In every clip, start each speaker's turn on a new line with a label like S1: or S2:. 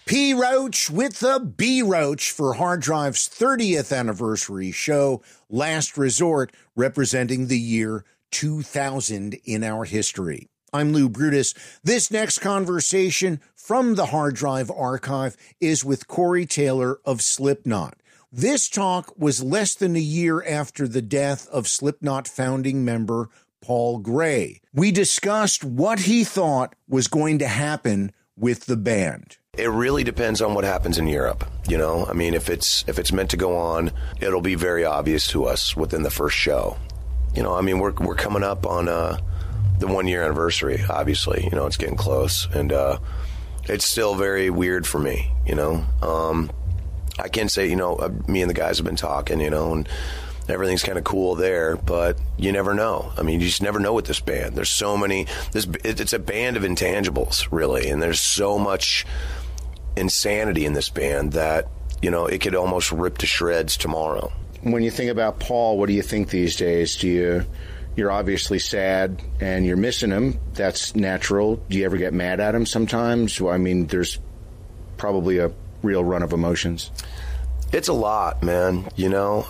S1: P. Roach with the B. Roach for Hard Drive's 30th anniversary show, Last Resort, representing the year 2000 in our history. I'm Lou Brutus. This next conversation from the Hard Drive archive is with Corey Taylor of Slipknot. This talk was less than a year after the death of Slipknot founding member Paul Gray. We discussed what he thought was going to happen with the band.
S2: It really depends on what happens in Europe. You know, I mean, if it's meant to go on, it'll be very obvious to us within the first show. You know, I mean, we're coming up on the 1 year anniversary. Obviously, you know, it's getting close, and it's still very weird for me. You know, I can say, you know, me and the guys have been talking, you know, and everything's kind of cool there, but you never know. I mean, you just never know with this band. There's so many. It's a band of intangibles, really, and there's so much insanity in this band that, you know, it could almost rip to shreds tomorrow.
S1: When you think about Paul, what do you think these days? You're obviously sad and you're missing him. That's natural. Do you ever get mad at him sometimes? I mean, there's probably a real run of emotions.
S2: It's a lot, man. You know,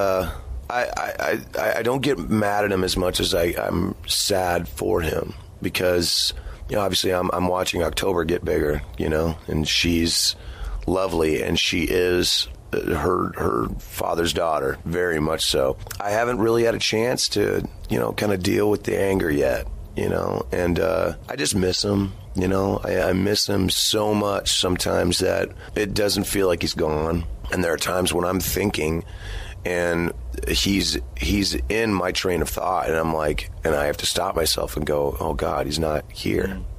S2: I don't get mad at him as much as I'm sad for him, because, you know, obviously I'm watching October get bigger, you know, and she's lovely, and she is her father's daughter, very much so. I haven't really had a chance to, you know, kind of deal with the anger yet, you know, and I just miss him, you know. I miss him so much sometimes that it doesn't feel like he's gone. And there are times when I'm thinking, and he's in my train of thought, and I'm like, and I have to stop myself and go, oh God, he's not here.